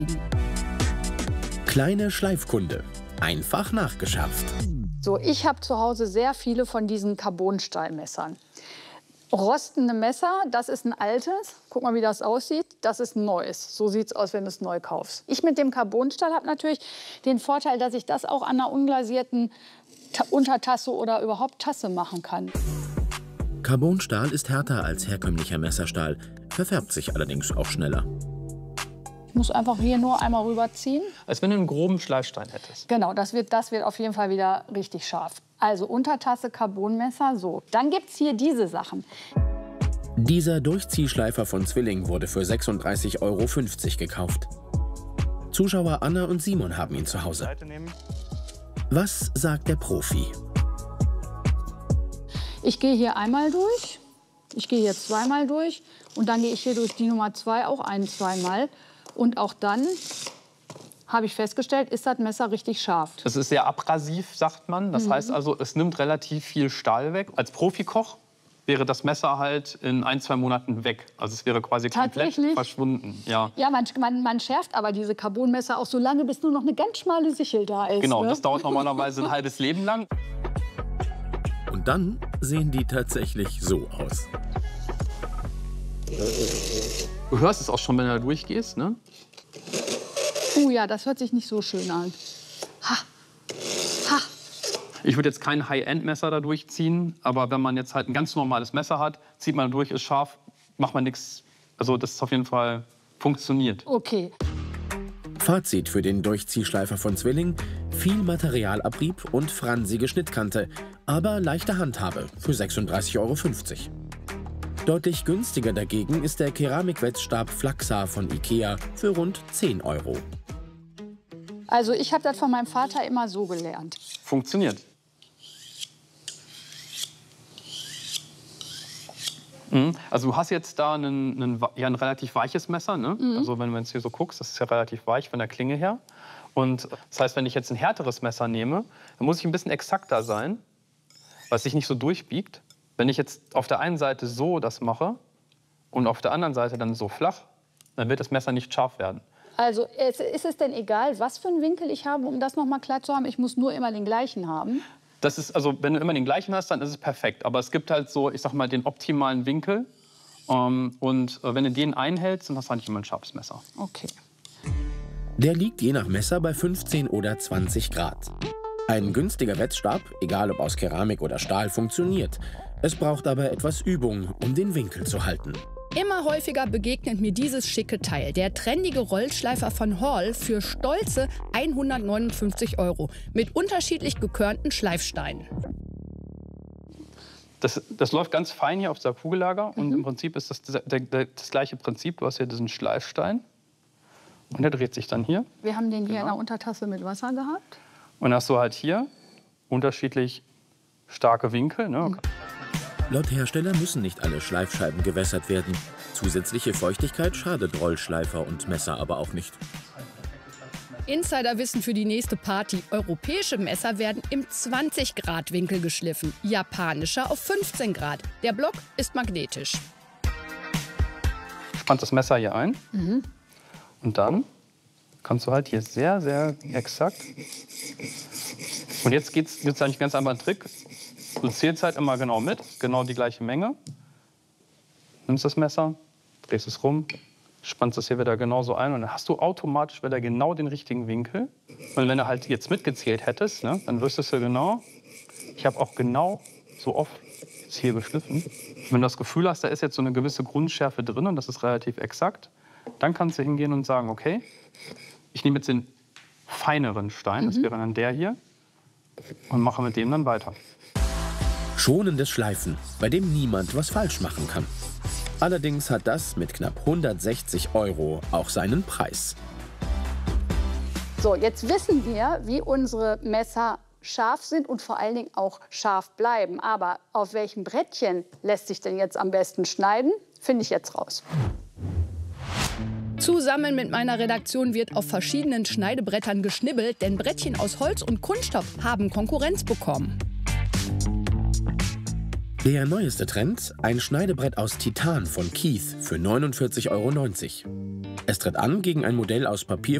Kleine Schleifkunde. Einfach nachgeschärft. So, ich habe zu Hause sehr viele von diesen Carbonstahlmessern. Rostende Messer, das ist ein altes. Guck mal, wie das aussieht. Das ist ein neues. So sieht es aus, wenn du es neu kaufst. Ich mit dem Carbonstahl habe natürlich den Vorteil, dass ich das auch an einer unglasierten Untertasse oder überhaupt Tasse machen kann. Carbonstahl ist härter als herkömmlicher Messerstahl, verfärbt sich allerdings auch schneller. Ich muss einfach hier nur einmal rüberziehen. Als wenn du einen groben Schleifstein hättest. Genau, das wird auf jeden Fall wieder richtig scharf. Also Untertasse, Carbonmesser, so. Dann gibt es hier diese Sachen. Dieser Durchziehschleifer von Zwilling wurde für 36,50 € gekauft. Zuschauer Anna und Simon haben ihn zu Hause. Was sagt der Profi? Ich gehe hier einmal durch, ich gehe hier zweimal durch und dann gehe ich hier durch die Nummer 2 auch zweimal. Und auch dann habe ich festgestellt, ist das Messer richtig scharf. Das ist sehr abrasiv, sagt man. Das heißt also, es nimmt relativ viel Stahl weg. Als Profikoch wäre das Messer halt in 1-2 Monaten weg. Also es wäre quasi komplett verschwunden. Ja, man schärft aber diese Carbonmesser auch so lange, bis nur noch eine ganz schmale Sichel da ist. Genau, ne? Das dauert normalerweise ein halbes Leben lang. Und dann sehen die tatsächlich so aus. Du hörst es auch schon, wenn du da durchgehst, ne? Ja, das hört sich nicht so schön an. Ha. Ha. Ich würde jetzt kein High-End-Messer da durchziehen, aber wenn man jetzt halt ein ganz normales Messer hat, zieht man durch, ist scharf, macht man nichts. Also das ist auf jeden Fall funktioniert. Okay. Fazit für den Durchziehschleifer von Zwilling: viel Materialabrieb und fransige Schnittkante, aber leichte Handhabe für 36,50 €. Deutlich günstiger dagegen ist der Keramikwetzstab Flaxa von Ikea für rund 10 €. Also ich habe das von meinem Vater immer so gelernt. Funktioniert. Also du hast jetzt da ein relativ weiches Messer, ne? Also wenn du jetzt hier so guckst, das ist ja relativ weich von der Klinge her. Und das heißt, wenn ich jetzt ein härteres Messer nehme, dann muss ich ein bisschen exakter sein, weil es sich nicht so durchbiegt. Wenn ich jetzt auf der einen Seite so das mache und auf der anderen Seite dann so flach, dann wird das Messer nicht scharf werden. Also ist es denn egal, was für einen Winkel ich habe, um das noch mal klar zu haben? Ich muss nur immer den gleichen haben? Das ist, also wenn du immer den gleichen hast, dann ist es perfekt. Aber es gibt halt so, ich sag mal, den optimalen Winkel. Und wenn du den einhältst, dann hast du nicht immer ein scharfes Messer. Okay. Der liegt je nach Messer bei 15 oder 20 Grad. Ein günstiger Wetzstab, egal ob aus Keramik oder Stahl, funktioniert. Es braucht aber etwas Übung, um den Winkel zu halten. Immer häufiger begegnet mir dieses schicke Teil, der trendige Rollschleifer von Hall für stolze 159 € mit unterschiedlich gekörnten Schleifsteinen. Das läuft ganz fein hier auf der Kugellager und im Prinzip ist das gleiche Prinzip. Du hast hier diesen Schleifstein und der dreht sich dann hier. Wir haben den hier in der Untertasse mit Wasser gehabt. Und dann hast du halt hier unterschiedlich starke Winkel. Ne? Laut Hersteller müssen nicht alle Schleifscheiben gewässert werden. Zusätzliche Feuchtigkeit schadet Rollschleifer und Messer aber auch nicht. Insiderwissen für die nächste Party. Europäische Messer werden im 20-Grad-Winkel geschliffen, japanische auf 15 Grad. Der Block ist magnetisch. Spannt das Messer hier ein und dann kannst du halt hier sehr, sehr exakt. Und jetzt gibt's eigentlich ganz einfach einen Trick. Du zählst halt immer genau mit, genau die gleiche Menge. Nimmst das Messer, drehst es rum, spannst es hier wieder genauso ein und dann hast du automatisch wieder genau den richtigen Winkel. Und wenn du halt jetzt mitgezählt hättest, ne, dann wüsstest du genau, ich habe auch genau so oft jetzt hier geschliffen. Wenn du das Gefühl hast, da ist jetzt so eine gewisse Grundschärfe drin und das ist relativ exakt, dann kannst du hingehen und sagen, okay, ich nehme jetzt den feineren Stein, das wäre dann der hier, und mache mit dem dann weiter. Schonendes Schleifen, bei dem niemand was falsch machen kann. Allerdings hat das mit knapp 160 € auch seinen Preis. So, jetzt wissen wir, wie unsere Messer scharf sind und vor allen Dingen auch scharf bleiben. Aber auf welchem Brettchen lässt sich denn jetzt am besten schneiden, finde ich jetzt raus. Zusammen mit meiner Redaktion wird auf verschiedenen Schneidebrettern geschnibbelt, denn Brettchen aus Holz und Kunststoff haben Konkurrenz bekommen. Der neueste Trend: ein Schneidebrett aus Titan von Keith für 49,90 €. Es tritt an gegen ein Modell aus Papier